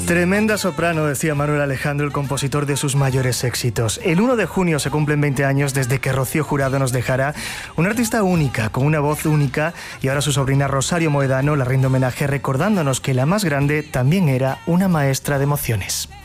Tremenda soprano, decía Manuel Alejandro, el compositor de sus mayores éxitos. El 1 de junio se cumplen 20 años desde que Rocío Jurado nos dejara, una artista única, con una voz única, y ahora su sobrina Rosario Moedano la rinde homenaje recordándonos que la más grande también era una maestra de emociones.